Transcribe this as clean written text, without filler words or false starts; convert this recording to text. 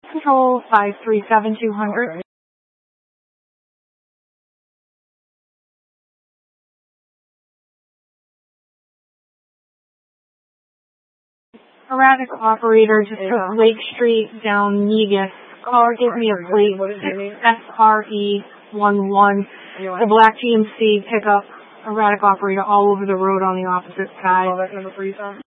Control 537-200. Erratic operator just took Lake Street down Negus. Caller, give me a plate. SRE11. The black GMC pickup. Erratic operator all over the road on the opposite side. Call that number for you, Tom.